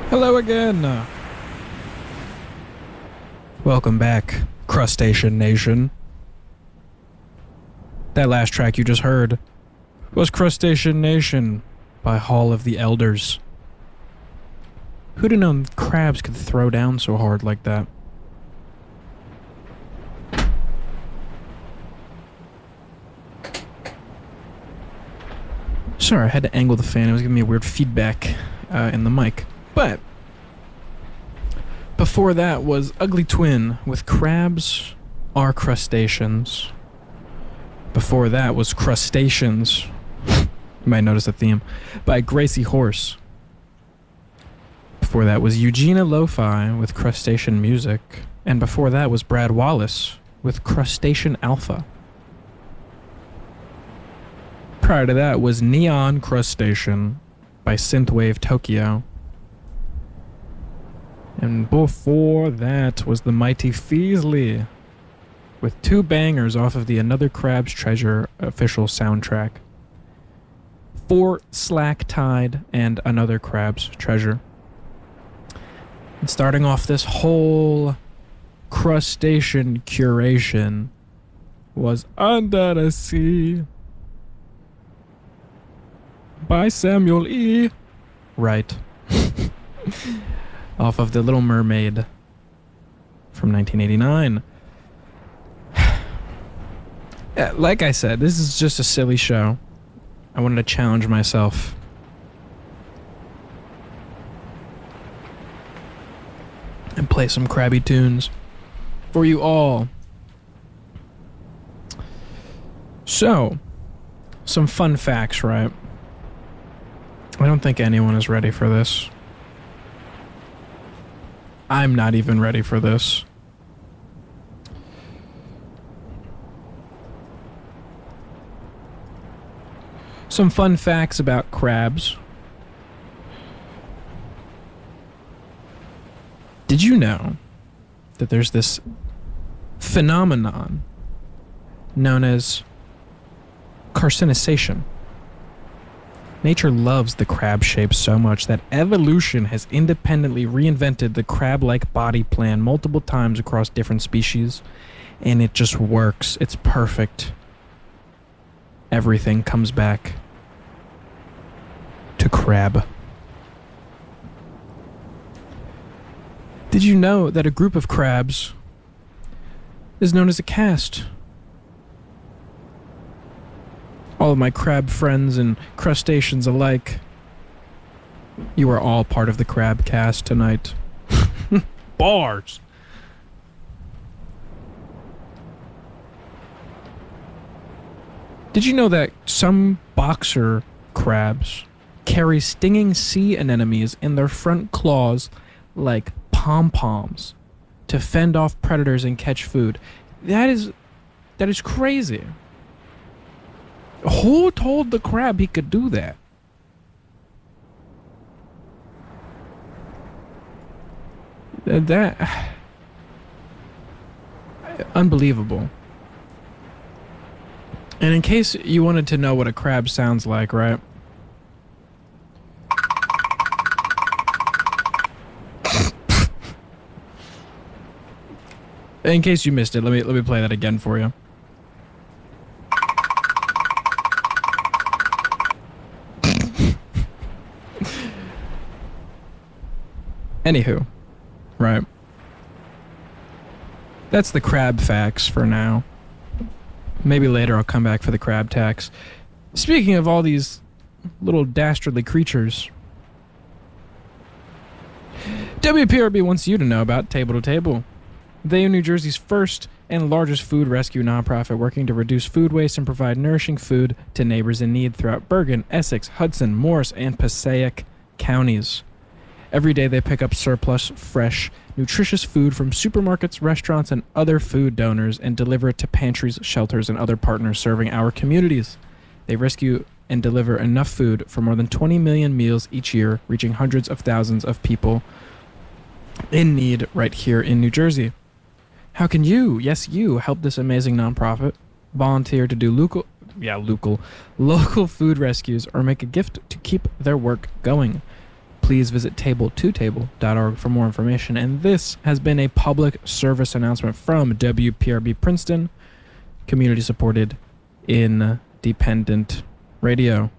Hello again. Welcome back, Crustacean Nation. That last track you just heard was Crustacean Nation by Hall of the Elders. Who'd have known crabs could throw down so hard like that? Sorry, I had to angle the fan. It was giving me a weird feedback in the mic. But before that was Ugly Twin with Crabs Are Crustaceans. Before that was Crustaceans. You might notice the theme. By Gracie Horse. Before that was Eugenia Lo-Fi with Crustacean Music. And before that was Brad Wallace with Crustacean Alpha. Prior to that was Neon Crustacean by Synthwave Tokyo. And before that was the Mighty Feasley with two bangers off of the Another Crab's Treasure official soundtrack. For Slack Tide and Another Crab's Treasure. And starting off this whole crustacean curation was Under the Sea by Samuel E. Wright. Off of The Little Mermaid from 1989. Like I said, this is just a silly show. I wanted to challenge myself. And play some crabby tunes for you all. So, some fun facts, right? I don't think anyone is ready for this. I'm not even ready for this. Some fun facts about crabs. Did you know that there's this phenomenon known as carcinization? Nature loves the crab shape so much that evolution has independently reinvented the crab-like body plan multiple times across different species, and it just works. It's perfect. Everything comes back to crab. Did you know that a group of crabs is known as a caste? All of my crab friends and crustaceans alike, you are all part of the crab cast tonight. Bars! Did you know that some boxer crabs carry stinging sea anemones in their front claws like pom-poms to fend off predators and catch food? That is crazy. Who told the crab he could do that? That unbelievable. And in case you wanted to know what a crab sounds like, right? In case you missed it, let me play that again for you. Anywho, right. That's the crab facts for now. Maybe later I'll come back for the crab tax. Speaking of all these little dastardly creatures, WPRB wants you to know about Table to Table. They are New Jersey's first and largest food rescue nonprofit working to reduce food waste and provide nourishing food to neighbors in need throughout Bergen, Essex, Hudson, Morris, and Passaic counties. Every day they pick up surplus, fresh, nutritious food from supermarkets, restaurants, and other food donors and deliver it to pantries, shelters, and other partners serving our communities. They rescue and deliver enough food for more than 20 million meals each year, reaching hundreds of thousands of people in need right here in New Jersey. How can you, yes you, help this amazing nonprofit? Volunteer to do local food rescues or make a gift to keep their work going. please visit table2table.org for more information. And this has been a public service announcement from WPRB Princeton, community supported independent radio.